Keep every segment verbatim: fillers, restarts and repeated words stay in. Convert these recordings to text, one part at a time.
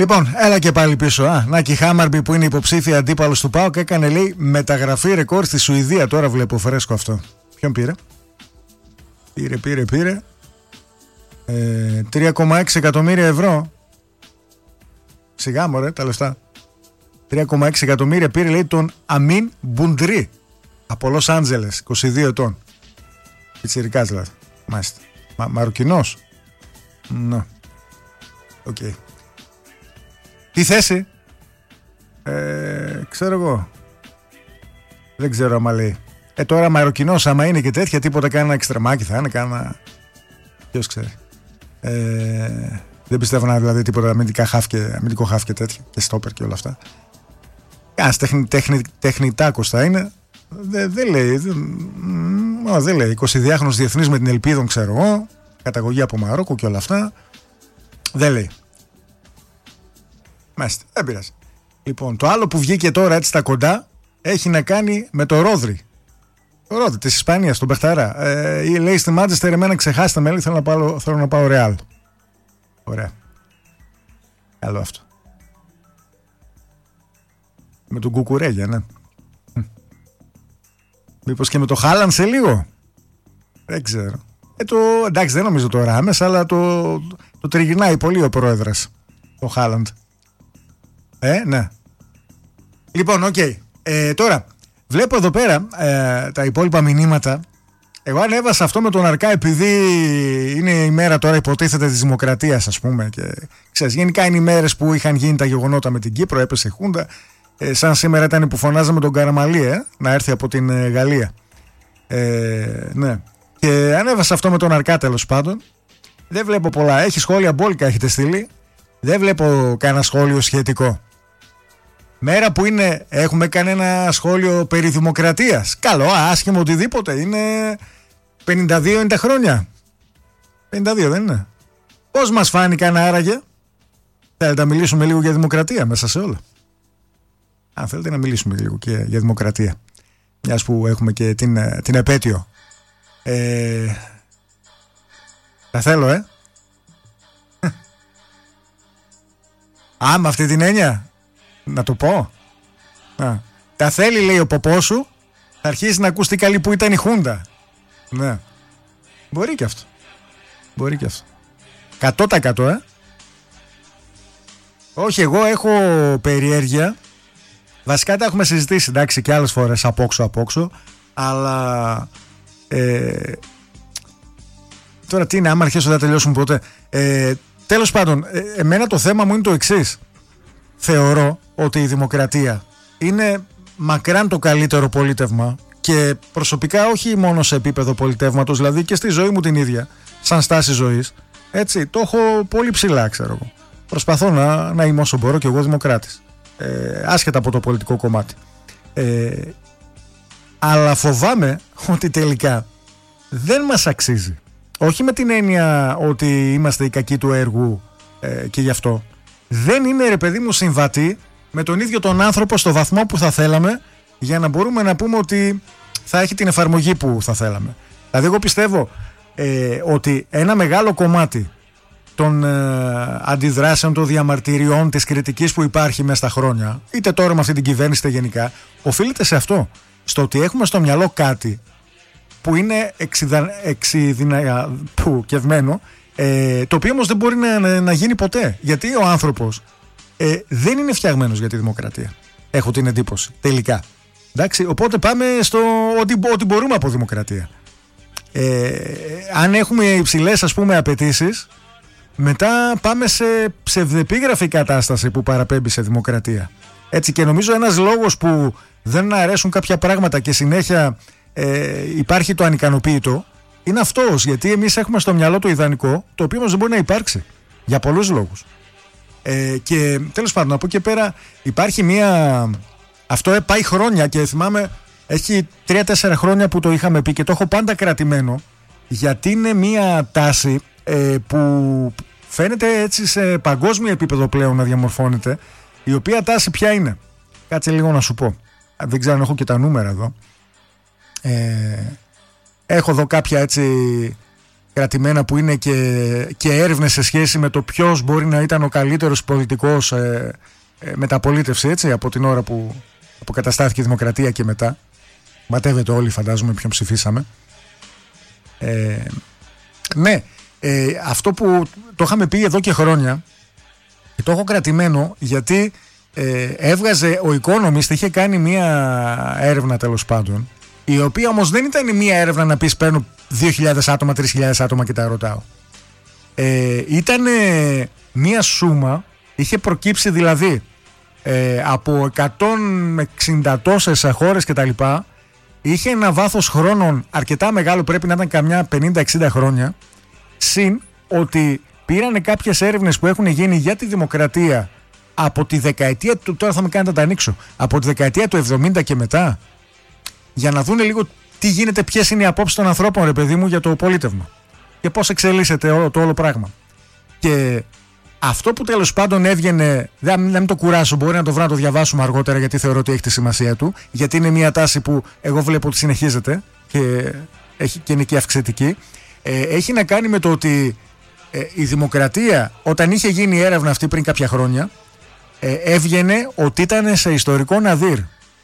Λοιπόν, έλα και πάλι πίσω. Α, Νάκη Χάμαρμπι που είναι υποψήφια αντίπαλος του ΠΑΟΚ έκανε, λέει, μεταγραφή ρεκόρ στη Σουηδία. Τώρα βλέπω φρέσκο αυτό. Ποιον πήρε? Πήρε, πήρε, πήρε. Ε, τρία κόμμα έξι εκατομμύρια ευρώ. Σιγά μωρέ τα λεφτά. τρία κόμμα έξι εκατομμύρια πήρε, λέει, τον Αμίν Μπουντρί από Λος Άντζελες, είκοσι δύο ετών. Πιτσιρικάς δηλαδή. Μάλιστα. Μα, Μαροκινός. Ναι. Οκ. Okay. Τι θέση? Ε, ξέρω εγώ. Δεν ξέρω άμα λέει. Ε, τώρα Μαροκινός άμα είναι και τέτοια, τίποτα, κάνα εξτρεμάκι θα είναι, κάνα... Ποιος ξέρει. Ε, δεν πιστεύω να δηλαδή τίποτα αμυντικά χαφ και, αμυντικό χαφ και τέτοια, και στόπερ και όλα αυτά. Ένας τεχνη, τεχνη, τεχνητάκος θα είναι. Δεν δε λέει. Δεν δε λέει. εικοσιδυάχρονος διεθνής με την Ελπίδων, ξέρω εγώ. Καταγωγή από Μαρόκο και όλα αυτά. Δεν λέει. Μάλιστα. Δεν πειράζει. Λοιπόν, το άλλο που βγήκε τώρα έτσι στα κοντά έχει να κάνει με το Ρόδρυ. Το Ρόδρυ της Ισπανίας, τον Πεχταρά. Ε, λέει στη Μάντσεστερ, εμένα ξεχάστε με, θέλω να πάω, θέλω να πάω Ρεάλ. Ωραία. Καλό αυτό. Με τον Κουκουρέγια, ναι. Μήπως και με το Χάλαν σε λίγο? Δεν ξέρω. Ε, το, εντάξει, δεν νομίζω τώρα άμεσα, αλλά το, το τριγυρνάει πολύ ο πρόεδρος, ο Χάλαντ. Ε, ναι. Λοιπόν, οκ. Okay. Ε, τώρα, βλέπω εδώ πέρα ε, τα υπόλοιπα μηνύματα. Εγώ ανέβασα αυτό με τον Αρκά επειδή είναι η μέρα τώρα, υποτίθεται, της δημοκρατίας, ας πούμε. Και, ξέρεις, γενικά είναι οι μέρες που είχαν γίνει τα γεγονότα με την Κύπρο, έπεσε η Χούντα. Ε, σαν σήμερα ήταν που φωνάζαμε τον Καραμαλή, ε, να έρθει από την ε, Γαλλία. Ε, ναι. Και ανέβασα αυτό με τον Αρκά, τέλος πάντων. Δεν βλέπω πολλά. Έχει σχόλια μπόλικα, έχετε στείλει. Δεν βλέπω κανένα σχόλιο σχετικό. Μέρα που είναι, έχουμε κανένα σχόλιο περί δημοκρατίας? Καλό, άσχημο, οτιδήποτε. Είναι πενήντα δύο είναι τα χρόνια. πενήντα δύο δεν είναι? Πώς μας φάνηκαν άραγε? Θέλετε να μιλήσουμε λίγο για δημοκρατία μέσα σε όλα? Αν θέλετε να μιλήσουμε λίγο και για δημοκρατία, μιας που έχουμε και την, την επέτειο. Ε, τα θέλω, ε. Α, με αυτή την έννοια να το πω. Α, τα θέλει, λέει, ο ποπός σου. Θα αρχίσει να ακούς τι καλή που ήταν η Χούντα. Ναι. Μπορεί και αυτό. Μπορεί και αυτό. εκατό τοις εκατό, ε. Όχι, εγώ έχω περιέργεια. Βασικά τα έχουμε συζητήσει, εντάξει, και άλλες φορές απόξω απόξω. Αλλά ε, τώρα τι είναι, άμα αρχίσω δεν θα τελειώσουμε ποτέ. ε, Τέλος πάντων, ε, εμένα το θέμα μου είναι το εξής. Θεωρώ ότι η δημοκρατία είναι μακράν το καλύτερο πολίτευμα. Και προσωπικά όχι μόνο σε επίπεδο πολιτεύματος, δηλαδή και στη ζωή μου την ίδια, σαν στάση ζωής. Έτσι, το έχω πολύ ψηλά, ξέρω εγώ. Προσπαθώ να, να είμαι όσο μπορώ και εγώ δημοκράτης. Ε, άσχετα από το πολιτικό κομμάτι. Ε, αλλά φοβάμαι ότι τελικά δεν μας αξίζει. Όχι με την έννοια ότι είμαστε οι κακοί του έργου ε, και γι' αυτό. Δεν είναι, ρε παιδί μου, συμβατή με τον ίδιο τον άνθρωπο στο βαθμό που θα θέλαμε, για να μπορούμε να πούμε ότι θα έχει την εφαρμογή που θα θέλαμε. Δηλαδή εγώ πιστεύω ε, ότι ένα μεγάλο κομμάτι των ε, αντιδράσεων, των διαμαρτυριών, της κριτικής που υπάρχει μέσα στα χρόνια, είτε τώρα με αυτή την κυβέρνηση είτε γενικά, οφείλεται σε αυτό. Στο ότι έχουμε στο μυαλό κάτι που είναι εξειδικευμένο, ε, το οποίο όμως δεν μπορεί να, να, να γίνει ποτέ. Γιατί ο άνθρωπος ε, δεν είναι φτιαγμένος για τη δημοκρατία. Έχω την εντύπωση. Τελικά. Εντάξει, οπότε πάμε στο ότι, ότι μπορούμε από δημοκρατία. Ε, αν έχουμε υψηλές, ας πούμε, απαιτήσεις, μετά πάμε σε ψευδεπίγραφη κατάσταση που παραπέμπει σε δημοκρατία. Έτσι, και νομίζω ένας λόγος που δεν αρέσουν κάποια πράγματα και συνέχεια ε, υπάρχει το ανικανοποίητο είναι αυτός, γιατί εμείς έχουμε στο μυαλό το ιδανικό, το οποίο όμως δεν μπορεί να υπάρξει για πολλούς λόγους. Ε, και τέλος πάντων, από εκεί πέρα υπάρχει μια... Αυτό πάει χρόνια και θυμάμαι, έχει τρία-τέσσερα χρόνια που το είχαμε πει και το έχω πάντα κρατημένο, γιατί είναι μια τάση ε, που φαίνεται έτσι σε παγκόσμιο επίπεδο πλέον να διαμορφώνεται. Η οποία τάση ποια είναι? Κάτσε λίγο να σου πω. Δεν ξέρω αν έχω και τα νούμερα εδώ. Ε, έχω εδώ κάποια έτσι κρατημένα που είναι και, και έρευνες σε σχέση με το ποιος μπορεί να ήταν ο καλύτερος πολιτικός ε, ε, μεταπολίτευση, έτσι, από την ώρα που αποκαταστάθηκε η δημοκρατία και μετά. Ματεύεται όλοι, φαντάζομαι, ποιον ψηφίσαμε. Ε, ναι, ε, αυτό που το είχαμε πει εδώ και χρόνια και το έχω κρατημένο γιατί ε, έβγαζε ο Economist, είχε κάνει μία έρευνα τέλος πάντων, η οποία όμως δεν ήταν μία έρευνα να πεις παίρνω δύο χιλιάδες άτομα, τρεις χιλιάδες άτομα και τα ρωτάω. Ε, ήταν μία σούμα, είχε προκύψει δηλαδή ε, από εκατόν εξήντα τόσες χώρες και τα λοιπά. Είχε ένα βάθος χρόνων αρκετά μεγάλο, πρέπει να ήταν καμιά πενήντα εξήντα χρόνια, συν ότι πήρανε κάποιες έρευνες που έχουν γίνει για τη δημοκρατία από τη δεκαετία του, τώρα θα με κάνετε να τα ανοίξω, από τη δεκαετία του εβδομήντα και μετά, για να δούνε λίγο τι γίνεται, ποιες είναι οι απόψεις των ανθρώπων, ρε παιδί μου, για το πολίτευμα και πώς εξελίσσεται όλο, το όλο πράγμα. Και αυτό που τέλος πάντων έβγαινε, να μην το κουράσω, μπορεί να το βρω να το διαβάσουμε αργότερα, γιατί θεωρώ ότι έχει τη σημασία του, γιατί είναι μια τάση που εγώ βλέπω ότι συνεχίζεται και, έχει, και είναι και αυξητική. Ε, έχει να κάνει με το ότι ε, η δημοκρατία, όταν είχε γίνει η έρευνα αυτή πριν κάποια χρόνια, ε, έβγαινε ότι ήταν σε ιστορικό ναδύρ.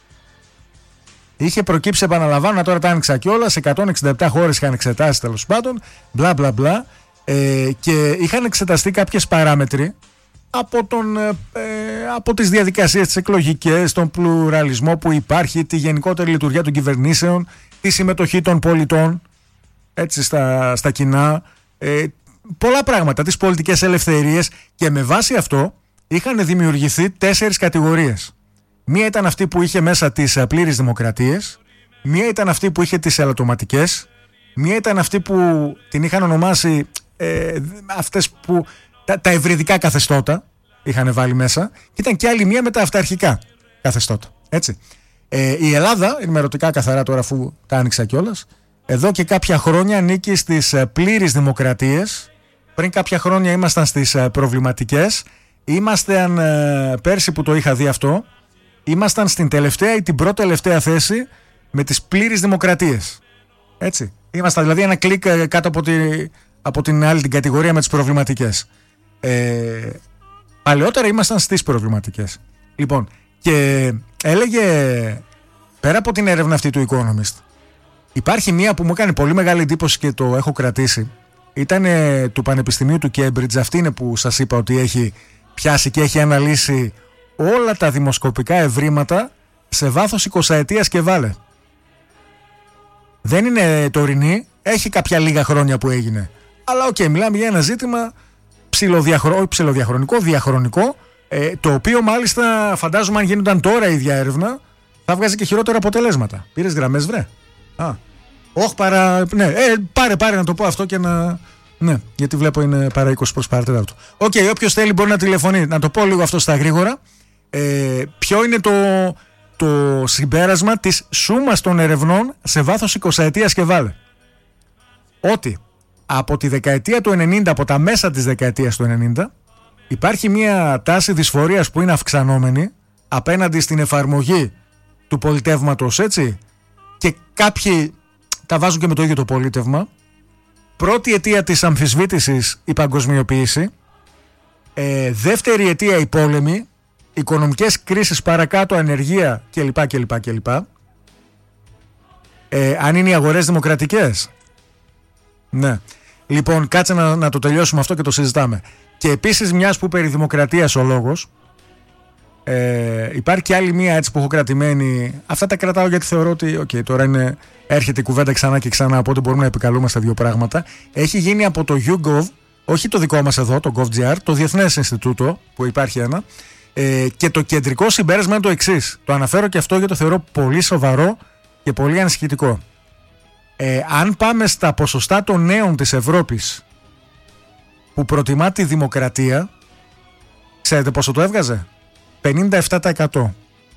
Είχε προκύψει, επαναλαμβάνω, τώρα τα άνοιξα κιόλας, εκατόν εξήντα επτά χώρες είχαν εξετάσει τέλος πάντων, μπλα μπλα μπλα. Ε, και είχαν εξεταστεί κάποιες παράμετροι από, τον, ε, από τις διαδικασίες τις εκλογικές, τον πλουραλισμό που υπάρχει, τη γενικότερη λειτουργία των κυβερνήσεων, τη συμμετοχή των πολιτών, έτσι, στα, στα κοινά, ε, πολλά πράγματα, τις πολιτικές ελευθερίες, και με βάση αυτό είχαν δημιουργηθεί τέσσερις κατηγορίες. Μία ήταν αυτή που είχε μέσα τις πλήρεις δημοκρατίες, μία ήταν αυτή που είχε τις ελαττωματικές, μία ήταν αυτή που την είχαν ονομάσει Ε, αυτές που τα, τα ευρυδικά καθεστώτα είχαν βάλει μέσα, και ήταν και άλλη μία με τα αυταρχικά καθεστώτα, έτσι. Ε, η Ελλάδα, ενημερωτικά καθαρά τώρα, αφού τα άνοιξα κιόλας, εδώ και κάποια χρόνια ανήκει στις πλήρεις δημοκρατίες. Πριν κάποια χρόνια ήμασταν στις προβληματικές. Ήμασταν ε, πέρσι που το είχα δει αυτό, ήμασταν στην τελευταία ή την πρώτη τελευταία θέση με τις πλήρεις δημοκρατίες, έτσι. Ήμασταν δηλαδή ένα κλικ ε, κάτω από τη από την άλλη την κατηγορία με τις προβληματικές. Ε, παλαιότερα ήμασταν στις προβληματικές. Λοιπόν, και έλεγε, πέρα από την έρευνα αυτή του Economist, υπάρχει μία που μου έκανε πολύ μεγάλη εντύπωση και το έχω κρατήσει. Ήταν του Πανεπιστημίου του Cambridge. Αυτή είναι που σας είπα ότι έχει πιάσει και έχει αναλύσει όλα τα δημοσκοπικά ευρήματα σε βάθος εικοσαετίας και βάλε. Δεν είναι τωρινή, έχει κάποια λίγα χρόνια που έγινε. Αλλά οκ, okay, μιλάμε για ένα ζήτημα ψιλοδιαχρο... ψιλοδιαχρονικό, διαχρονικό, ε, το οποίο μάλιστα φαντάζομαι αν γίνονταν τώρα η ίδια έρευνα θα βγάζει και χειρότερα αποτελέσματα. Πήρες γραμμές, βρε? Α, όχι παρά... Ναι, ε, πάρε, πάρε να το πω αυτό και να... Ναι, γιατί βλέπω είναι παρά είκοσι προς παρατέταρτο. Οκ, okay, όποιος θέλει μπορεί να τηλεφωνεί. Να το πω λίγο αυτό στα γρήγορα. Ε, ποιο είναι το, το συμπέρασμα της σούμας των ερευνών σε βάθος εικοσαετίας και βάλε? Ότι από τη δεκαετία του ενενήντα, από τα μέσα της δεκαετίας του ενενήντα, υπάρχει μια τάση δυσφορίας που είναι αυξανόμενη απέναντι στην εφαρμογή του πολιτεύματος, έτσι, και κάποιοι τα βάζουν και με το ίδιο το πολίτευμα. Πρώτη αιτία της αμφισβήτησης η παγκοσμιοποίηση, ε, δεύτερη αιτία οι πόλεμοι, οικονομικές κρίσεις παρακάτω, ανεργία κλπ. κλπ, κλπ. Ε, αν είναι οι αγορές δημοκρατικές. Ναι. Λοιπόν, κάτσε να, να το τελειώσουμε αυτό και το συζητάμε. Και επίσης, μιας που περί δημοκρατίας ο λόγος, ε, υπάρχει και άλλη μία έτσι που έχω κρατημένη. Αυτά τα κρατάω γιατί θεωρώ ότι okay, τώρα είναι, έρχεται η κουβέντα ξανά και ξανά, οπότε μπορούμε να επικαλούμαστε δύο πράγματα. Έχει γίνει από το YouGov, όχι το δικό μας εδώ, το GovGR, το Διεθνές Ινστιτούτο, που υπάρχει ένα, ε, και το κεντρικό συμπέρασμα είναι το εξής. Το αναφέρω και αυτό γιατί το θεωρώ πολύ σοβαρό και πολύ ανησυχητικό. Ε, αν πάμε στα ποσοστά των νέων της Ευρώπης που προτιμά τη δημοκρατία, ξέρετε πόσο το έβγαζε? πενήντα επτά τοις εκατό.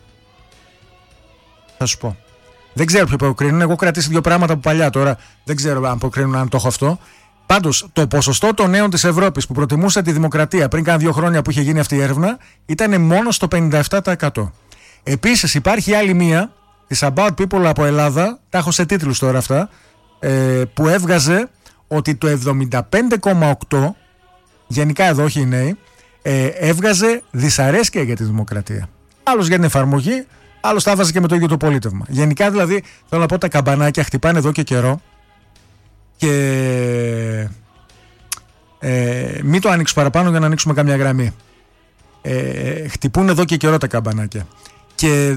Θα σου πω. Δεν ξέρω ποιο προκρίνουν. Εγώ κρατήσει δύο πράγματα από παλιά τώρα. Δεν ξέρω αν προκρίνουν, αν το έχω αυτό. Πάντως, το ποσοστό των νέων της Ευρώπης που προτιμούσε τη δημοκρατία πριν κάνα δύο χρόνια που είχε γίνει αυτή η έρευνα ήταν μόνο στο πενήντα επτά τοις εκατό. Επίσης, υπάρχει άλλη μία της About People από Ελλάδα. Τα έχω σε τίτλους τώρα αυτά. Ε, που έβγαζε ότι το εβδομήντα πέντε κόμμα οκτώ τοις εκατό, γενικά εδώ όχι οι νέοι, ε, έβγαζε δυσαρέσκεια για τη δημοκρατία. Άλλος για την εφαρμογή, άλλος τα έβαζε και με το ίδιο το πολίτευμα. Γενικά δηλαδή, θέλω να πω, τα καμπανάκια χτυπάνε εδώ και καιρό και ε, μην το ανοίξω παραπάνω για να ανοίξουμε καμιά γραμμή. Ε, χτυπούν εδώ και καιρό τα καμπανάκια. Και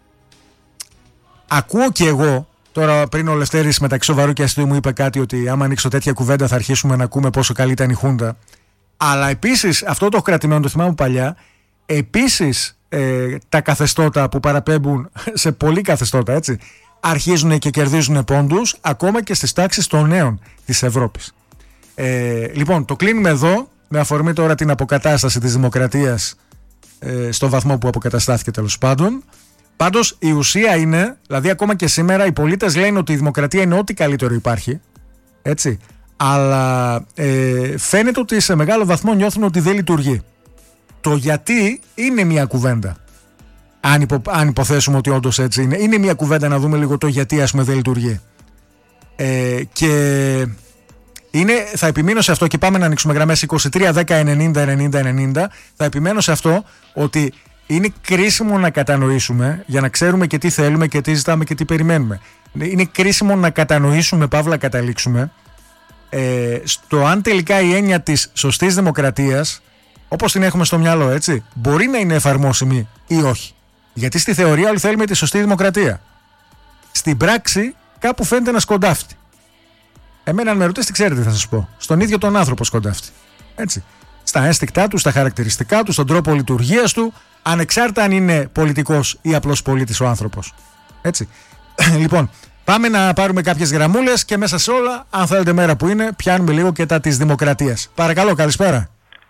ακούω και εγώ, τώρα πριν ο Λευτέρης μεταξύ σοβαρού και αστείου μου είπε κάτι, ότι άμα ανοίξω τέτοια κουβέντα θα αρχίσουμε να ακούμε πόσο καλή ήταν η Χούντα. Αλλά επίσης, αυτό το έχω κρατημένο, το θυμάμαι παλιά, επίσης ε, τα καθεστώτα που παραπέμπουν σε πολλοί καθεστώτα, έτσι, αρχίζουν και κερδίζουν πόντους ακόμα και στις τάξεις των νέων της Ευρώπης. Ε, λοιπόν, το κλείνουμε εδώ, με αφορμή τώρα την αποκατάσταση της δημοκρατίας ε, στο βαθμό που αποκαταστάθηκε τέλος πάντων. Πάντως η ουσία είναι, δηλαδή ακόμα και σήμερα οι πολίτες λένε ότι η δημοκρατία είναι ό,τι καλύτερο υπάρχει, έτσι, αλλά ε, φαίνεται ότι σε μεγάλο βαθμό νιώθουν ότι δεν λειτουργεί. Το γιατί είναι μια κουβέντα. Αν, υπο, αν υποθέσουμε ότι όντως έτσι είναι, είναι μια κουβέντα να δούμε λίγο το γιατί, ας πούμε, δεν λειτουργεί. Ε, και είναι, θα επιμείνω σε αυτό και πάμε να ανοίξουμε γραμμές είκοσι τρία δέκα ενενήντα ενενήντα ενενήντα. Θα επιμένω σε αυτό ότι είναι κρίσιμο να κατανοήσουμε, για να ξέρουμε και τι θέλουμε και τι ζητάμε και τι περιμένουμε. Είναι κρίσιμο να κατανοήσουμε, παύλα καταλήξουμε, ε, στο αν τελικά η έννοια της σωστής δημοκρατίας, όπως την έχουμε στο μυαλό, έτσι, μπορεί να είναι εφαρμόσιμη ή όχι. Γιατί στη θεωρία όλοι θέλουμε τη σωστή δημοκρατία. Στην πράξη κάπου φαίνεται να σκοντάφτει. Εμένα αν με ρωτήσετε, ξέρετε τι θα σας πω. Στον ίδιο τον άνθρωπο σκοντάφτει. Έτσι. Στα ένστικτά του, στα χαρακτηριστικά του, στον τρόπο λειτουργίας του, ανεξάρτητα αν είναι πολιτικός ή απλός πολίτης ο άνθρωπος. Έτσι. Λοιπόν, πάμε να πάρουμε κάποιες γραμμούλες και μέσα σε όλα, αν θέλετε μέρα που είναι, πιάνουμε λίγο και τα της δημοκρατίας. Παρακαλώ, καλησπέρα.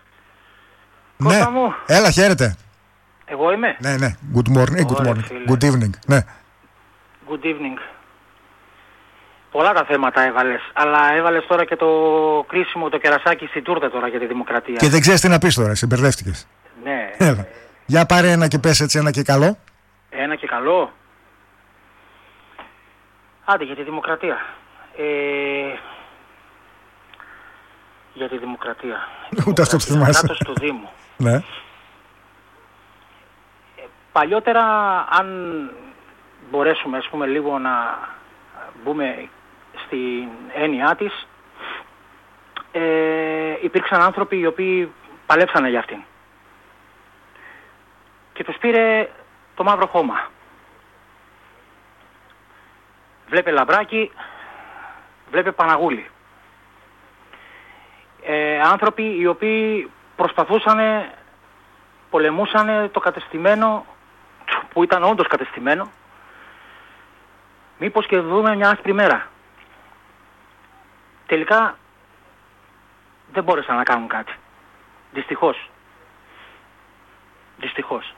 Κώστα Ναι, μου. έλα, χαίρετε. Εγώ είμαι. Ναι, ναι. Good morning. Good Ωραία, morning. φίλε. Good evening. Ναι. Good evening. Πολλά τα θέματα έβαλες, αλλά έβαλες τώρα και το κρίσιμο, το κερασάκι στην τούρτα τώρα για τη δημοκρατία. Και δεν ξέρεις τι να πεις τώρα, συμπερδεύτηκες. Ναι. Έλα. Για πάρε ένα και πες έτσι ένα και καλό. Ένα και καλό. Άντε για τη δημοκρατία. Ε... Για τη δημοκρατία. Ούτε αυτό το θυμάσαι. Κράτος του Δήμου. Ναι. Παλιότερα, αν μπορέσουμε, ας πούμε, λίγο να μπούμε στην έννοιά της, ε, υπήρξαν άνθρωποι οι οποίοι παλέψανε για αυτήν. Και τους πήρε το μαύρο χώμα. Βλέπε Λαμπράκη, βλέπε Παναγούλη. Ε, άνθρωποι οι οποίοι προσπαθούσαν, πολεμούσαν το κατεστημένο, που ήταν όντως κατεστημένο, μήπως και δούμε μια άσπρη μέρα. Τελικά δεν μπόρεσαν να κάνουν κάτι. Δυστυχώς. Δυστυχώς.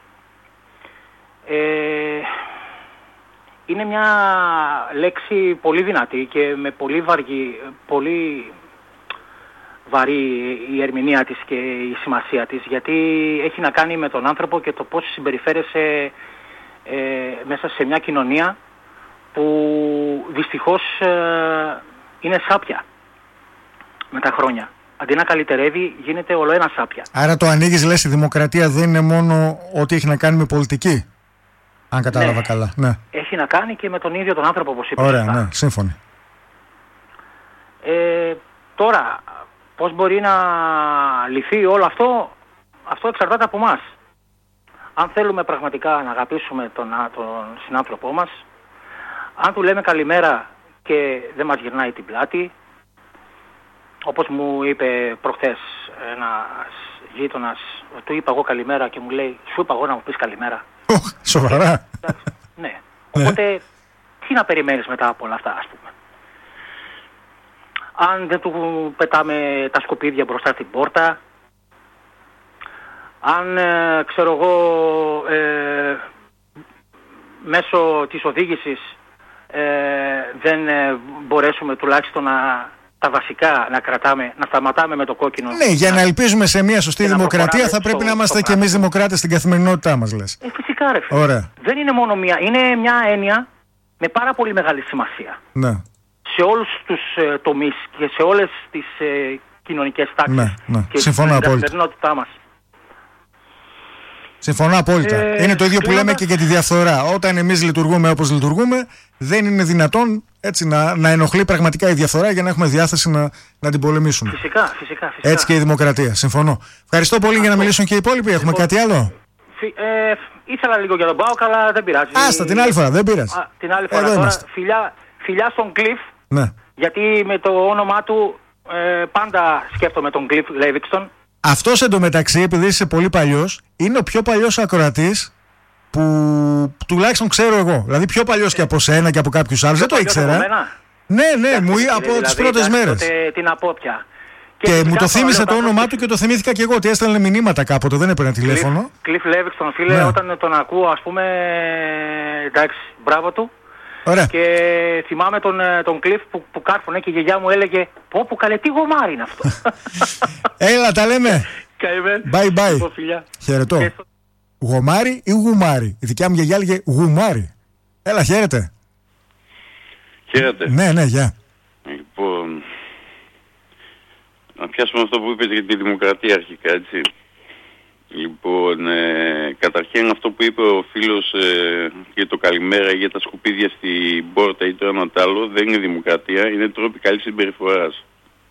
Ε, είναι μια λέξη πολύ δυνατή και με πολύ βαργή, πολύ βαρύ η ερμηνεία της και η σημασία της, γιατί έχει να κάνει με τον άνθρωπο και το πώς συμπεριφέρεσαι ε, μέσα σε μια κοινωνία που δυστυχώς ε, είναι σάπια με τα χρόνια. Αντί να καλυτερεύει, γίνεται όλο ένα σάπια. Άρα το ανοίγεις, λες, η δημοκρατία δεν είναι μόνο ό,τι έχει να κάνει με πολιτική. Αν κατάλαβα Ναι. καλά. Ναι. Έχει να κάνει και με τον ίδιο τον άνθρωπο, όπως είπες. Ωραία, ναι, σύμφωνοι. Ε, τώρα, πώς μπορεί να λυθεί όλο αυτό, αυτό εξαρτάται από εμάς. Αν θέλουμε πραγματικά να αγαπήσουμε τον, τον συνάνθρωπό μας, αν του λέμε καλημέρα και δεν μας γυρνάει την πλάτη, όπως μου είπε προχθές ένας γείτονας, του είπα εγώ καλημέρα και μου λέει, σου είπα εγώ να μου πεις καλημέρα. Σοβαρά. Εντάξει, ναι. Οπότε, τι να περιμένεις μετά από όλα αυτά, ας πούμε. Αν δεν του πετάμε τα σκουπίδια μπροστά στην πόρτα, αν, ε, ξέρω εγώ, ε, μέσω της οδήγησης ε, δεν ε, μπορέσουμε τουλάχιστον να, τα βασικά να κρατάμε, να σταματάμε με το κόκκινο. Ναι, για να ελπίζουμε σε μια σωστή και να δημοκρατία θα πρέπει στο- να είμαστε στο κι εμείς πράσινο. δημοκράτες στην καθημερινότητά μας, λες. Ε, φυσικά ρε φίλε. Ωραία. Δεν είναι μόνο μία, είναι μια έννοια με πάρα πολύ μεγάλη σημασία. Ναι. σε όλους τους ε, τομείς και σε όλες τις ε, κοινωνικές τάξεις ναι, ναι. και Συμφωνώ την απόλυτα. καθημερινότητά μας. Συμφωνώ απόλυτα. Ε, είναι το ίδιο που λέμε και για τη διαφθορά. Όταν εμείς λειτουργούμε όπως λειτουργούμε, δεν είναι δυνατόν έτσι, να, να ενοχλεί πραγματικά η διαφθορά για να έχουμε διάθεση να, να την πολεμήσουμε. Φυσικά, φυσικά, φυσικά. Έτσι και η δημοκρατία. Συμφωνώ. Ευχαριστώ πολύ. Αυτό. Για να μιλήσουν και οι υπόλοιποι. Έχουμε λοιπόν, κάτι άλλο? Ε, ήθελα λίγο για τον ΠΑΟΚ, αλλά δεν πειράζει. Άστα, την άλλη φορά, δεν πειράζει. Α, την άλλη φορά τώρα, φιλιά, φιλιά στον Κλιφ, ναι. γιατί με το όνομά του ε, πάντα σκέφτομαι τον Κλιφ Λέβιξτον. Αυτός εντωμεταξύ, επειδή είσαι πολύ παλιός, είναι ο πιο παλιός ακροατής που τουλάχιστον ξέρω εγώ. Δηλαδή πιο παλιός και από σένα και από κάποιους άλλους. Δεν το ήξερα. Ναι, ναι, μου από δηλαδή, τις πρώτες μέρες. Την απόπια. Και, και μου το θύμισε το όνομά του και το θυμήθηκα και εγώ ότι έστελνε μηνύματα κάποτε, δεν έπαιρνε τηλέφωνο. Κλιφ Λέβιξτον, φίλε, ναι. Όταν τον ακούω, ας πούμε, εντάξει, μπράβο του. Ωραία. Και θυμάμαι τον, τον Κλιφ που, που κάρφωνε και η γιαγιά μου έλεγε πω που καλέ, τι γομάρι είναι αυτό. Έλα, τα λέμε. Bye bye. Λοιπόν, χαιρετώ. Στο... Γομάρι ή γουμάρι? Η δικιά μου γιαγιά έλεγε γουμάρι. Έλα, χαίρετε. Χαίρετε. Ναι, ναι, γεια. Λοιπόν, να πιάσουμε αυτό που είπες για τη δημοκρατία αρχικά, έτσι. Λοιπόν, ε, καταρχήν αυτό που είπε ο φίλος ε, για το καλημέρα για τα σκουπίδια στην πόρτα ή το ένα τ' άλλο, δεν είναι δημοκρατία, είναι τρόποι καλής συμπεριφοράς.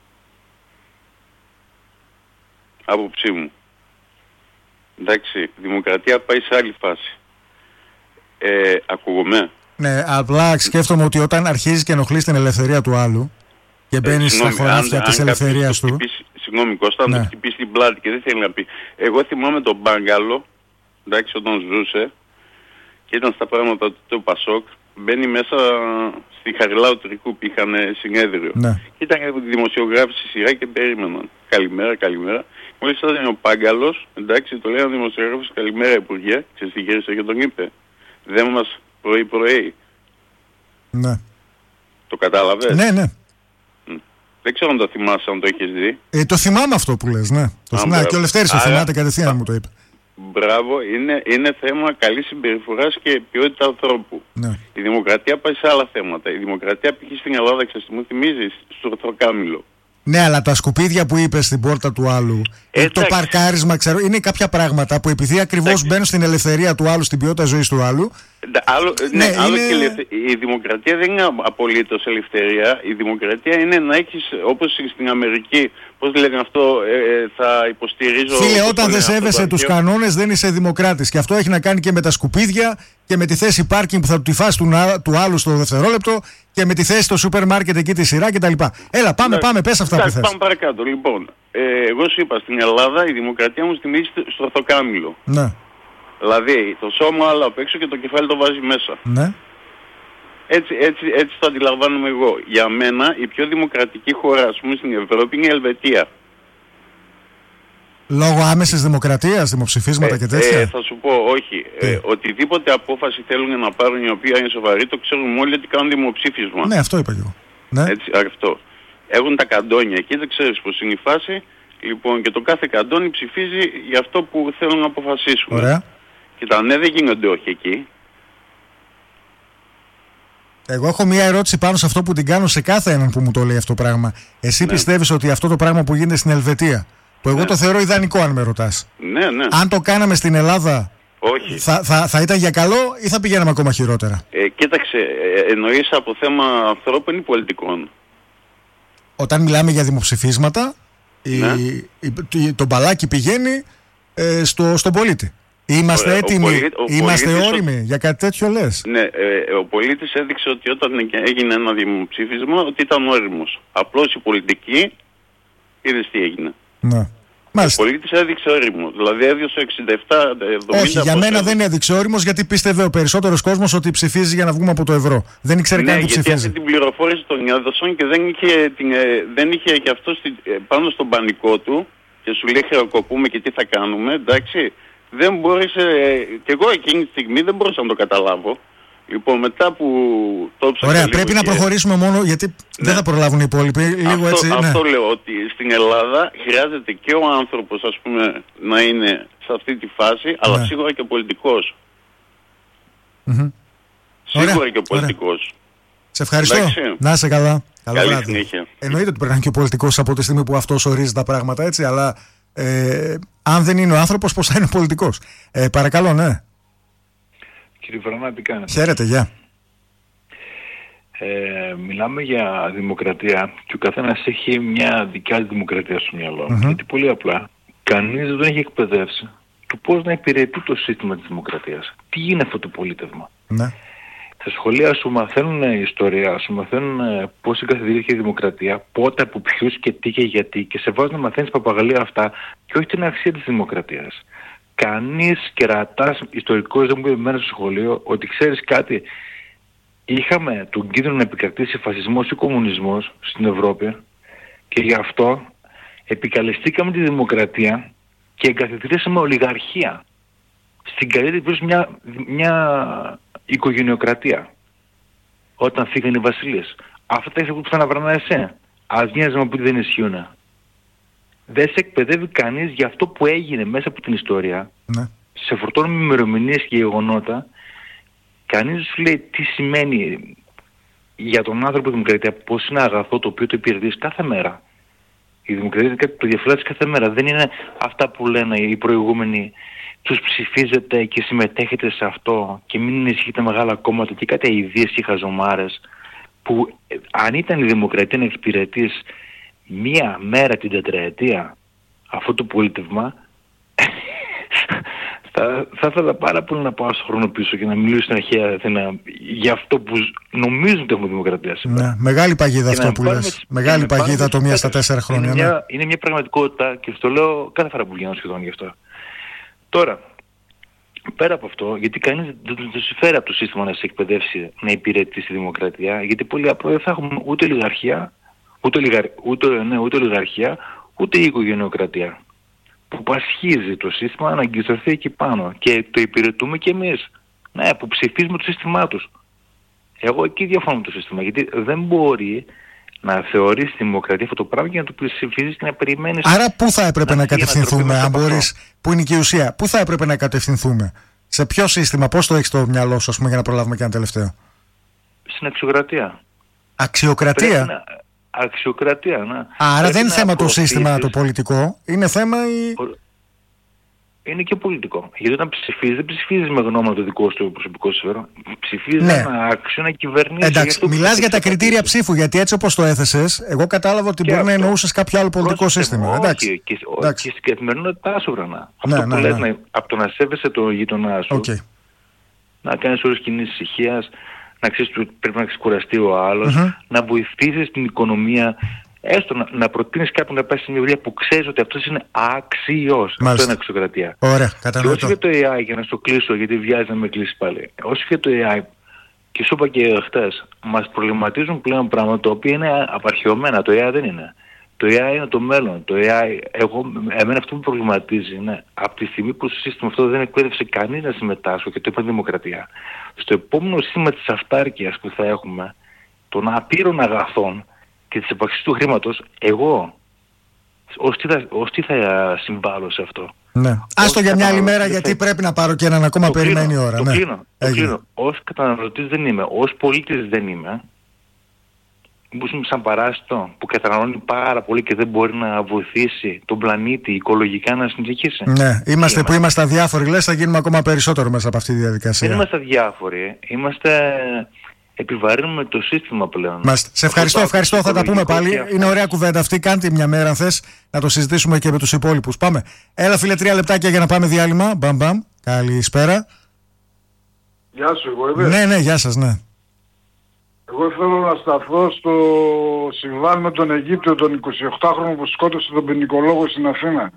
Άποψή μου. Εντάξει, δημοκρατία πάει σε άλλη φάση. Ε, ακούγομαι. Ναι, απλά σκέφτομαι ότι όταν αρχίζεις και ενοχλείς την ελευθερία του άλλου και μπαίνεις ε, στα χωράφια της ελευθερίας του. Χτυπήσει, συγγνώμη Κώστα, αν ναι. το χτυπήσει την πλάτη και δεν θέλει να πει. Εγώ θυμάμαι τον Μπάγκαλο, εντάξει, όταν ζούσε και ήταν στα πράγματα του το Πασόκ, μπαίνει μέσα στη Χαριλάου Τρικού που είχαν συνέδριο. Ναι. Και ήταν δημοσιογράφοι στη σειρά και περίμεναν. Καλημέρα, καλημέρα. Μόλις ήταν ο Πάγκαλος, εντάξει, το λέει ο δημοσιογράφος, καλημέρα Υπουργέ, ξέρεις τι γύρισε και τον είπε. Δεν μας πρωί-πρωί. Ναι. Το κατάλαβες? Ναι, ναι. Δεν ξέρω αν το θυμάσαι, αν το έχεις δει. Ε, το θυμάμαι αυτό που λες, ναι. Το θυμάμαι. Και ο Λευτέρης το θυμάται κατευθείαν, μου το είπε. Μπράβο, είναι, είναι θέμα καλής συμπεριφοράς και ποιότητα ανθρώπου. Ναι. Η δημοκρατία πάει σε άλλα θέματα. Η δημοκρατία π.χ. στην Ελλάδα, ξέρεις τι μου θυμίζει, στο Ορθοκάμιλο. Ναι, αλλά τα σκουπίδια που είπες στην πόρτα του άλλου, ε, το παρκάρισμα, ξέρω, είναι κάποια πράγματα που επειδή ακριβώς μπαίνουν στην ελευθερία του άλλου, στην ποιότητα ζωής του άλλου. Άλλο, ναι, ναι, άλλο είναι... και ελευθε... η δημοκρατία δεν είναι απολύτως ελευθερία. Η δημοκρατία είναι να έχεις, όπως στην Αμερική, πώς λένε αυτό, ε, θα υποστηρίζω... Φίλε, όταν δεν σέβεσαι τους κανόνες δεν είσαι δημοκράτης. Και αυτό έχει να κάνει και με τα σκουπίδια και με τη θέση πάρκινγκ που θα του τη φας του, του άλλου στο δευτερόλεπτο και με τη θέση στο σούπερ μάρκετ εκεί τη σειρά κτλ. Έλα, πάμε, ναι, πάμε, πες αυτά που θες. Πάμε παρακάτω. Λοιπόν, ε, εγώ σου είπα, στην Ελλάδα η δημοκρατία μου θυμίζει στο Ορθοκάμιλο. Ναι. Δηλαδή, το σώμα άλλο απ' έξω και το κεφάλι το βάζει μέσα. Ναι. Έτσι, έτσι, έτσι το αντιλαμβάνομαι εγώ. Για μένα, η πιο δημοκρατική χώρα, ας πούμε, στην Ευρώπη είναι η Ελβετία. Λόγω άμεσης δημοκρατίας, δημοψηφίσματα ε, και τέτοια. Ε, θα σου πω, όχι. Ε, οτιδήποτε απόφαση θέλουν να πάρουν η οποία είναι σοβαρή, το ξέρουν όλοι ότι κάνουν δημοψήφισμα. Ναι, αυτό είπα και εγώ. Ναι. Έτσι, αυτό. Έχουν τα καντόνια εκεί, δεν ξέρεις πώς είναι η φάση. Λοιπόν, και το κάθε καντόνι ψηφίζει για αυτό που θέλουν να αποφασίσουν. Ωραία. Και τα ναι δεν γίνονται όχι εκεί. Εγώ έχω μία ερώτηση πάνω σε αυτό που την κάνω σε κάθε έναν που μου το λέει αυτό το πράγμα. Εσύ ναι. πιστεύεις ότι αυτό το πράγμα που γίνεται στην Ελβετία, που εγώ ναι. το θεωρώ ιδανικό αν με ρωτάς, ναι, ναι. αν το κάναμε στην Ελλάδα, όχι. Θα, θα, θα ήταν για καλό ή θα πηγαίναμε ακόμα χειρότερα? Ε, κοίταξε, ε, εννοείς από θέμα ανθρώπων ή πολιτικών? Όταν μιλάμε για δημοψηφίσματα, ναι. η, η, το μπαλάκι πηγαίνει ε, στο, στον πολίτη. Είμαστε Ωραία, έτοιμοι, πολίτη, είμαστε όριμοι ο... για κάτι τέτοιο λες? Ναι, ε, ο πολίτης έδειξε ότι όταν έγινε ένα δημοψήφισμα ότι ήταν όριμος. Απλώς η πολιτική είδες τι έγινε. Ναι. Ο πολίτης έδειξε όριμο. Δηλαδή έδειξε εξήντα επτά εβδομήντα. Όχι, για μένα δεν έδειξε όριμος γιατί πίστευε ο περισσότερος κόσμος ότι ψηφίζει για να βγούμε από το ευρώ. Δεν ήξερε ναι, καν τι ψηφίζει. Γιατί αυτή την πληροφόρηση τον έδωσαν και δεν είχε, την, δεν είχε και αυτό στην, πάνω στον πανικό του και σου λέει χρεοκοπούμε και τι θα κάνουμε, εντάξει. Δεν μπόρεσε, και εγώ εκείνη τη στιγμή δεν μπορούσα να το καταλάβω. Λοιπόν, μετά που το ψάξα. Ωραία, πρέπει και... να προχωρήσουμε μόνο γιατί ναι. δεν θα προλάβουν οι υπόλοιποι. Λίγο αυτό, έτσι, αυτό ναι. λέω ότι στην Ελλάδα χρειάζεται και ο άνθρωπος, ας πούμε, να είναι σε αυτή τη φάση, ναι. αλλά σίγουρα και ο πολιτικός. Mm-hmm. Σίγουρα Ωραία. και ο πολιτικός. Ωραία. Σε ευχαριστώ. Εντάξει. Να είσαι καλά. Καλό Καλή βράδυ. συνέχεια. Εννοείται ότι πρέπει να είναι και ο πολιτικός από τη στιγμή που αυτός ορίζει τα πράγματα, έτσι, αλλά ε, αν δεν είναι ο άνθρωπος, πώς θα είναι ο πολιτικός. Ε, παρακαλώ, ναι. Κύριε Βαρανά, τι κάνετε? Χαίρετε, γεια. Ε, μιλάμε για δημοκρατία και ο καθένας έχει μια δικιά του δημοκρατία στο μυαλό. Mm-hmm. Γιατί πολύ απλά, κανείς δεν έχει εκπαιδεύσει το πώς να υπηρετεί το σύστημα της δημοκρατίας. Τι είναι αυτό το πολίτευμα. Ναι. Στα σχολεία σου μαθαίνουν ιστορία, σου μαθαίνουν πώς εγκαθιδρύθηκε η δημοκρατία, πότε, από ποιους και τι και γιατί, και σε βάζουν να μαθαίνεις παπαγαλία αυτά και όχι την αξία της δημοκρατίας. Κανείς κερατάς ιστορικός δεν μου είπε εμένα στο σχολείο ότι ξέρεις κάτι. Είχαμε τον κίνδυνο να επικρατήσει φασισμός ή κομμουνισμός στην Ευρώπη και γι' αυτό επικαλεστήκαμε τη δημοκρατία και εγκαθιδρύσαμε ολιγαρχία. Στην καλύτερη περίπτωση μια, μια οικογενειοκρατία. Όταν φύγαν οι βασιλείς. Αυτά τα έχεις που θα βρανά εσύ. Ας νοιάζει με που δεν ισχύουν. Δεν σε εκπαιδεύει κανείς για αυτό που έγινε μέσα από την ιστορία. Ναι. Σε φορτώνουν με ημερομηνίες και γεγονότα. Κανείς σου λέει τι σημαίνει για τον άνθρωπο η δημοκρατία, πώς είναι αγαθό το οποίο το υπηρετείς κάθε μέρα. Η δημοκρατία είναι κάτι που το διαφυλάσσεις κάθε μέρα. Δεν είναι αυτά που λένε οι προηγούμενοι, τους ψηφίζετε και συμμετέχετε σε αυτό και μην ενισχύετε μεγάλα κόμματα και κάτι αηδίες και χαζομάρες, που ε, αν ήταν η δημοκρατία να εξυπηρετείς μία μέρα την τετραετία αυτό το πολίτευμα, θα, θα ήθελα πάρα πολύ να πάω στο χρόνο πίσω και να μιλήσω στην αρχαία Αθήνα για αυτό που νομίζουν ότι έχουμε δημοκρατία σήμερα. Ναι. Μεγάλη παγίδα αυτό που λες. Μεγάλη παγίδα το μία στα τέσσερα χρόνια. Είναι, ναι. μια, είναι μια πραγματικότητα και στο λέω κάθε φορά που βγαίνω σχεδόν γι' αυτό. Τώρα, πέρα από αυτό, γιατί κανείς δεν του συμφέρει από το σύστημα να σε εκπαιδεύσει να υπηρετεί τη δημοκρατία, γιατί πολύ απλά δεν θα έχουμε ούτε ολιγαρχία, ούτε, ολιγαρ, ούτε, ναι, ούτε ολιγαρχία, ούτε η οικογενειοκρατία. Που πασχίζει το σύστημα να αγκιστρωθεί εκεί πάνω και το υπηρετούμε κι εμείς. Ναι, που ψηφίζουμε το σύστημά τους. Εγώ εκεί διαφωνώ με το σύστημα, γιατί δεν μπορεί να θεωρείς τη δημοκρατία αυτό το πράγμα και να το ψηφίζεις και να περιμένεις. Άρα πού θα έπρεπε να, να κατευθυνθούμε, αν μπορείς, πού είναι και η ουσία, πού θα έπρεπε να κατευθυνθούμε, σε ποιο σύστημα, πώς το έχεις στο μυαλό σου, ας πούμε, για να προλάβουμε και ένα τελευταίο? Στην αξιοκρατία. Αξιοκρατία. Να... Αξιοκρατία, ναι. Άρα Πρέπει δεν είναι θέμα αποφύσεις... το σύστημα το πολιτικό, είναι θέμα η... Είναι και πολιτικό. Γιατί όταν ψηφίζεις, δεν ψηφίζεις με γνώμονα το δικό σου προσωπικό συμφέρον. Ψηφίζεις ναι. ένα άξιο, ένα κυβερνήσει. Εντάξει, μιλάς για τα κριτήρια ψήφου, γιατί έτσι όπως το έθεσες, εγώ κατάλαβα ότι και μπορεί αυτό. Να εννοούσες κάποιο άλλο πολιτικό Πρόσεχε, σύστημα. Όχι, εντάξει. Και, εντάξει. και στην καθημερινότητά σου, βρανά. Ναι, αυτό ναι, που ναι, λες, ναι. να, από το να σέβεσαι το γείτονά σου, okay. να κάνεις όλες κινήσεις ησυχίας, να ξέρεις ότι πρέπει να ξεκουραστεί ο άλλος, mm-hmm. να βοηθήσεις την οικονομία. Έστω να, να προτείνεις κάποιον να πάει σε μια δουλειά που ξέρεις ότι αυτός είναι άξιος. Αυτό είναι αξιοκρατία. Ωραία, και όσο για το έι άι, για να στο κλείσω, γιατί βιάζει να με κλείσει πάλι. Όσο για το έι άι, και σου είπα και χτες, μας προβληματίζουν πλέον πράγματα τα οποία είναι απαρχαιωμένα. Το έι άι δεν είναι. Το έι άι είναι το μέλλον. Το έι άι, εγώ, εμένα αυτό που προβληματίζει είναι από τη στιγμή που στο σύστημα αυτό δεν εκπαίδευσε κανείς να συμμετάσχει και το είπα δημοκρατία. Στο επόμενο σύστημα της αυτάρκειας που θα έχουμε, των απείρων αγαθών και της επαξής του χρήματος, εγώ ως τι θα, ως τι θα συμβάλλω σε αυτό. Ναι. Άστο για μια άλλη μέρα, γιατί πρέπει να πάρω και έναν ακόμα, περιμένει η ώρα. Το ναι. κλείνω, το κλείνω. Ως καταναλωτής δεν είμαι, ως πολίτης δεν είμαι. Μήπως είμαι σαν παράσιτο που καταναλώνει πάρα πολύ και δεν μπορεί να βοηθήσει τον πλανήτη οικολογικά να συνεχίσει. Ναι, είμαστε που είμαστε αδιάφοροι, λες, θα γίνουμε ακόμα περισσότερο μέσα από αυτή τη διαδικασία. Δεν είμαστε αδιάφοροι, είμαστε... επιβαρύνουμε το σύστημα πλέον. Μάστε. Σε ευχαριστώ, ευχαριστώ. Θα τα πούμε πάλι. Είναι ωραία κουβέντα αυτή. Κάντε μια μέρα αν θες να το συζητήσουμε και με τους υπόλοιπους. Πάμε. Έλα, φίλε, τρία λεπτάκια για να πάμε διάλειμμα. Μπαμ, μπαμ. Καλησπέρα. Γεια σου, εγώ είμαι. Ναι, ναι, γεια σας, ναι. Εγώ θέλω να σταθώ στο συμβάν με τον Αιγύπτιο, τον εικοσιοκτάχρονο που σκότωσε τον ποινικολόγο στην Αθήνα.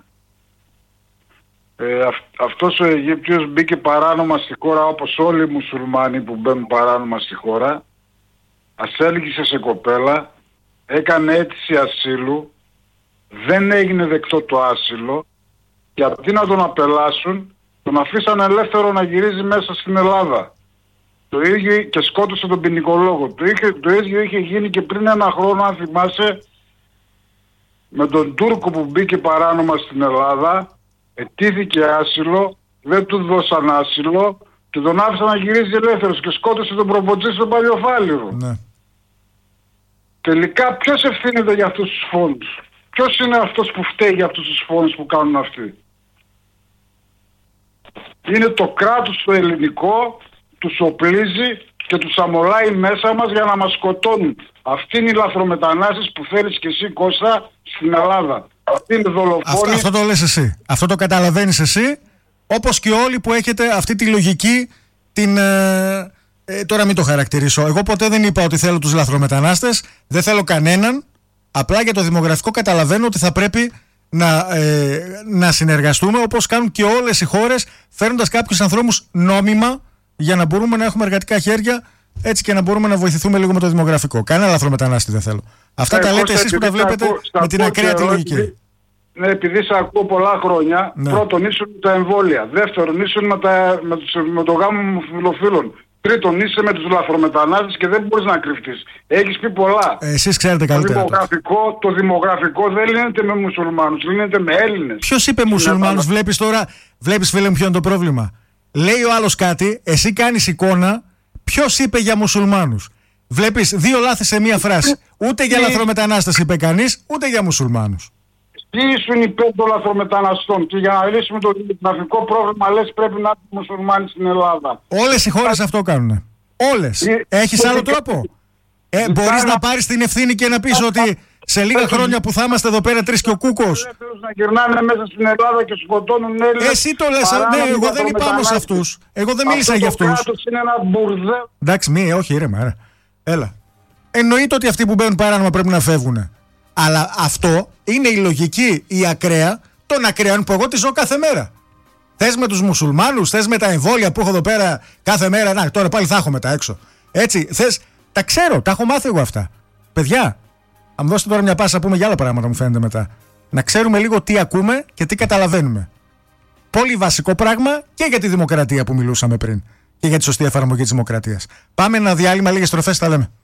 Ε, αυ, αυτός ο Αιγύπτιος μπήκε παράνομα στη χώρα, όπως όλοι οι μουσουλμάνοι που μπαίνουν παράνομα στη χώρα. Ασέλγησε σε κοπέλα, έκανε αίτηση ασύλου, δεν έγινε δεκτό το άσυλο και αντί να τον απελάσουν, τον αφήσαν ελεύθερο να γυρίζει μέσα στην Ελλάδα. Το ίδιο και σκότωσε τον ποινικολόγο. Το, είχε, το ίδιο είχε γίνει και πριν ένα χρόνο, αν θυμάσαι, με τον Τούρκο που μπήκε παράνομα στην Ελλάδα. Ετήθηκε άσυλο, δεν του δώσαν άσυλο και τον άφησαν να γυρίζει ελεύθερος και σκότωσε τον προποτζή στον Παλιοφάλιρο. Ναι. τελικά ποιος ευθύνεται για αυτούς τους φόνους? Ποιος είναι αυτός που φταίει για αυτούς τους φόνους που κάνουν αυτοί? Είναι το κράτος το ελληνικό, τους οπλίζει και τους αμολάει μέσα μας για να μας σκοτώνουν. Αυτή είναι η λαθρομετανάστες που θέλεις και εσύ, Κώστα, στην Ελλάδα. Αυτή είναι δολοφόνη. Αυτό, αυτό το λες εσύ. Αυτό το καταλαβαίνεις εσύ, όπως και όλοι που έχετε αυτή τη λογική, την, ε, ε, τώρα μην το χαρακτηρίσω. Εγώ ποτέ δεν είπα ότι θέλω τους λαθρομετανάστες, δεν θέλω κανέναν. Απλά για το δημογραφικό καταλαβαίνω ότι θα πρέπει να, ε, να συνεργαστούμε όπως κάνουν και όλες οι χώρες, φέρνοντας κάποιους ανθρώπους νόμιμα για να μπορούμε να έχουμε εργατικά χέρια, έτσι και να μπορούμε να βοηθηθούμε λίγο με το δημογραφικό. Κανένα λαθρομετανάστη δεν θέλω. Αυτά ε, τα λέτε εσείς που τα βλέπετε ακούω, με την ακραία τη λογική. Επειδή, ναι, επειδή σε ακούω πολλά χρόνια, ναι. Πρώτον ήσουν με τα εμβόλια. Δεύτερον ήσουν με, τα, με, τους, με το γάμο φιλοφίλων. Τρίτον είσαι με τους λαθρομετανάστες και δεν μπορείς να κρυφτείς. Έχεις πει πολλά. Ε, εσείς ξέρετε καλύτερα. Το δημογραφικό, το δημογραφικό δεν λύνεται με μουσουλμάνους, λύνεται με Έλληνες. Ποιος είπε μουσουλμάνους? Βλέπεις τώρα, βλέπεις φίλε μου ποιο είναι το πρόβλημα. Λέει ο άλλος κάτι, εσύ κάνεις εικόνα. Ποιος είπε για μουσουλμάνους? Βλέπεις δύο λάθη σε μία φράση. Ούτε για λαθρομετανάστες είπε κανείς, ούτε για μουσουλμάνους. Τι ήσουν υπέρ των λαθρομεταναστών? Και για να λύσουμε το δημογραφικό πρόβλημα λες πρέπει να έχουν μουσουλμάνοι στην Ελλάδα. Όλες οι χώρες αυτό κάνουνε. Όλες. Ε, Έχεις άλλο τρόπο? Ε, μπορείς να πάρεις την ευθύνη και να πεις ότι σε λίγα χρόνια που θα είμαστε εδώ πέρα τρεις και ο Κούκος. Να γυρνάνε μέσα στην Ελλάδα και σκοτώνουν Έλληνες. Εσύ το λες, ναι, εγώ δεν είπα όμως αυτούς. Εγώ δεν μίλησα για αυτούς. Αυτό είναι ένα μπουρδέλ. Εντάξει, μη, όχι, ήρεμα, έλα. Εννοείται ότι αυτοί που μπαίνουν παράνομα πρέπει να φεύγουν. Αλλά αυτό είναι η λογική, η ακραία των ακραίων που εγώ τη ζω κάθε μέρα. Θες με τους μουσουλμάνους, θες με τα εμβόλια που έχω εδώ πέρα κάθε μέρα. Να, τώρα πάλι θα έχω μετά έξω. Έτσι, θες. Τα ξέρω, τα έχω μάθει εγώ αυτά. Παιδιά, αν μου δώσετε τώρα μια πάσα να πούμε για άλλα πράγματα, μου φαίνεται μετά. Να ξέρουμε λίγο τι ακούμε και τι καταλαβαίνουμε. Πολύ βασικό πράγμα και για τη δημοκρατία που μιλούσαμε πριν. Και για τη σωστή εφαρμογή της δημοκρατίας. Πάμε ένα διάλειμμα, λίγες στροφές, τα λέμε.